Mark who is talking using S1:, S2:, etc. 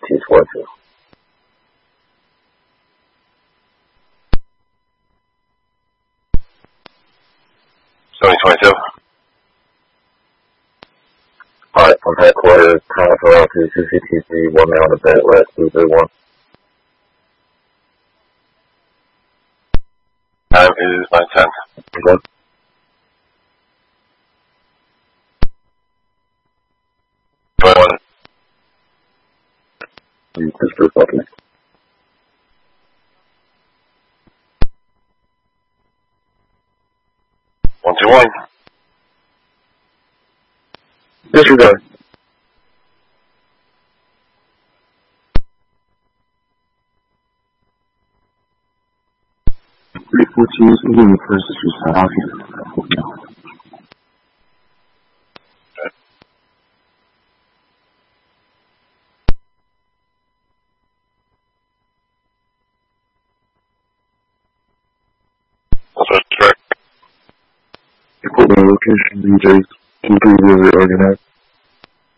S1: T-42. Alright, from headquarters, time for round 2, CCTV, 1 man on the bed, last 231.
S2: Time is 9:10.
S1: Okay. Just for a second.
S2: One, two, one.
S1: Disregard.
S3: Reportees moving the first to start out here.
S2: That's right.
S1: Equipment location, BJ, 2300 organized.